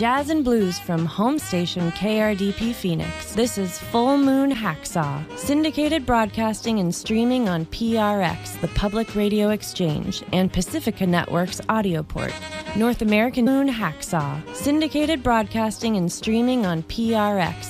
jazz and blues from home station KRDP Phoenix. This is Full Moon Hacksaw, syndicated broadcasting and streaming on PRX, the Public Radio Exchange, and Pacifica Network's audio port. North American Moon Hacksaw, syndicated broadcasting and streaming on PRX,